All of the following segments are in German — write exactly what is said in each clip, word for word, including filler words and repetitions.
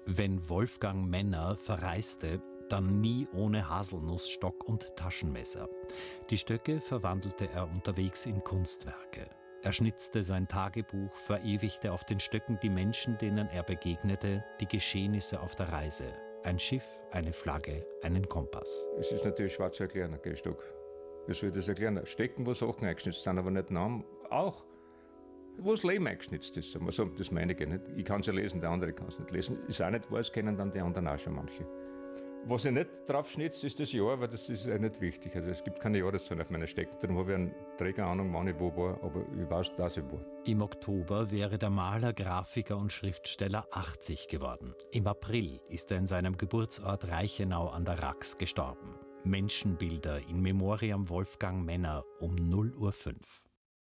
Wenn Wolfgang Menner verreiste, dann nie ohne Haselnussstock und Taschenmesser. Die Stöcke verwandelte er unterwegs in Kunstwerke. Er schnitzte sein Tagebuch, verewigte auf den Stöcken die Menschen, denen er begegnete, die Geschehnisse auf der Reise. Ein Schiff, eine Flagge, einen Kompass. Es ist natürlich schwer zu erklären, ein Gehstock. Wie soll ich das erklären? Stecken, wo Sachen eingeschnitzt sind, aber nicht Namen. Auch, wo das Leben eingeschnitzt ist. So, das meine ich nicht. Ich kann es ja lesen, der andere kann es nicht lesen. Ist auch nicht weiß, kennen dann die anderen auch schon manche. Was ich nicht drauf schnitze, ist das Jahr, weil das ist ja nicht wichtig. Also es gibt keine Jahreszahlen auf meinen Stecken. Darum habe ich eine Trägerahnung, wann ich wo war, aber ich weiß, dass ich war. Im Oktober wäre der Maler, Grafiker und Schriftsteller achtzig geworden. Im April ist er in seinem Geburtsort Reichenau an der Rax gestorben. Menschenbilder in Memoriam Wolfgang Menner um null Uhr fünf.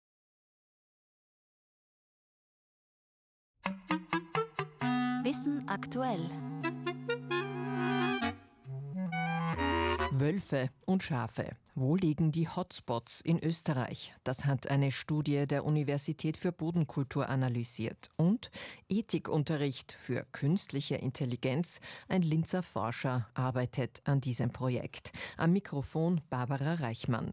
Wissen aktuell. Wölfe und Schafe. Wo liegen die Hotspots in Österreich? Das hat eine Studie der Universität für Bodenkultur analysiert. Und Ethikunterricht für künstliche Intelligenz. Ein Linzer Forscher arbeitet an diesem Projekt. Am Mikrofon Barbara Reichmann.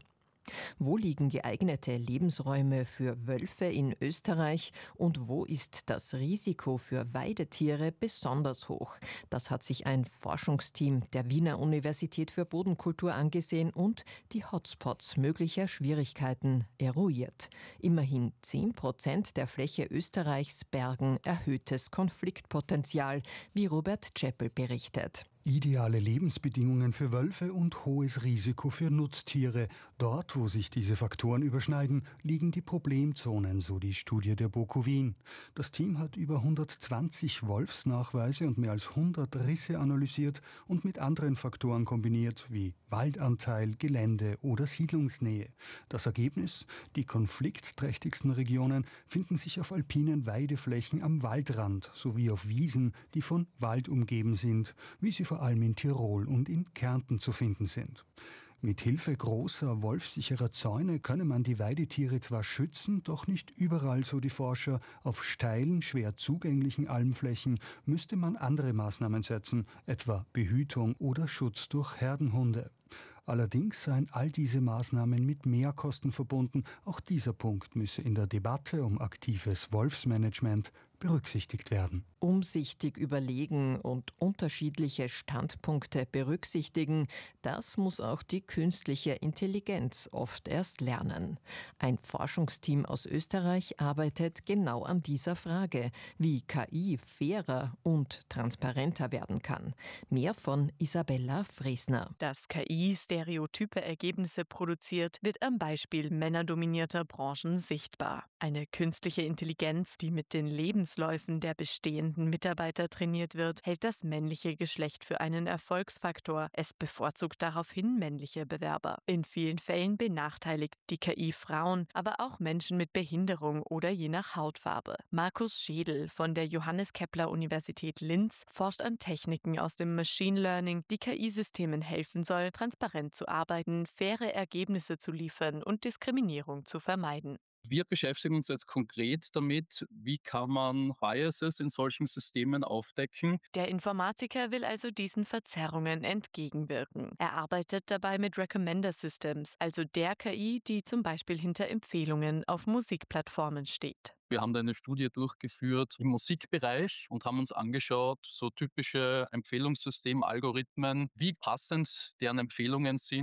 Wo liegen geeignete Lebensräume für Wölfe in Österreich und wo ist das Risiko für Weidetiere besonders hoch? Das hat sich ein Forschungsteam der Wiener Universität für Bodenkultur angesehen und die Hotspots möglicher Schwierigkeiten eruiert. Immerhin zehn Prozent der Fläche Österreichs bergen erhöhtes Konfliktpotenzial, wie Robert Czeppel berichtet. Ideale Lebensbedingungen für Wölfe und hohes Risiko für Nutztiere. Dort, wo sich diese Faktoren überschneiden, liegen die Problemzonen, so die Studie der BOKU Wien. Das Team hat über hundertzwanzig Wolfsnachweise und mehr als hundert Risse analysiert und mit anderen Faktoren kombiniert, wie Waldanteil, Gelände oder Siedlungsnähe. Das Ergebnis? Die konfliktträchtigsten Regionen finden sich auf alpinen Weideflächen am Waldrand sowie auf Wiesen, die von Wald umgeben sind, wie sie vor allem in Tirol und in Kärnten zu finden sind. Mit Hilfe großer, wolfsicherer Zäune könne man die Weidetiere zwar schützen, doch nicht überall, so die Forscher. Auf steilen, schwer zugänglichen Almflächen müsste man andere Maßnahmen setzen, etwa Behütung oder Schutz durch Herdenhunde. Allerdings seien all diese Maßnahmen mit Mehrkosten verbunden. Auch dieser Punkt müsse in der Debatte um aktives Wolfsmanagement berücksichtigt werden. Umsichtig überlegen und unterschiedliche Standpunkte berücksichtigen, das muss auch die künstliche Intelligenz oft erst lernen. Ein Forschungsteam aus Österreich arbeitet genau an dieser Frage, wie K I fairer und transparenter werden kann. Mehr von Isabella Fresner. Dass K I stereotype Ergebnisse produziert, wird am Beispiel männerdominierter Branchen sichtbar. Eine künstliche Intelligenz, die mit den Lebensläufen der bestehenden Mitarbeiter trainiert wird, hält das männliche Geschlecht für einen Erfolgsfaktor. Es bevorzugt daraufhin männliche Bewerber. In vielen Fällen benachteiligt die K I Frauen, aber auch Menschen mit Behinderung oder je nach Hautfarbe. Markus Schedel von der Johannes Kepler Universität Linz forscht an Techniken aus dem Machine Learning, die K I-Systemen helfen soll, transparent zu arbeiten, faire Ergebnisse zu liefern und Diskriminierung zu vermeiden. Wir beschäftigen uns jetzt konkret damit, wie kann man Biases in solchen Systemen aufdecken. Der Informatiker will also diesen Verzerrungen entgegenwirken. Er arbeitet dabei mit Recommender Systems, also der K I, die zum Beispiel hinter Empfehlungen auf Musikplattformen steht. Wir haben da eine Studie durchgeführt im Musikbereich und haben uns angeschaut, so typische Empfehlungssystemalgorithmen, wie passend deren Empfehlungen sind.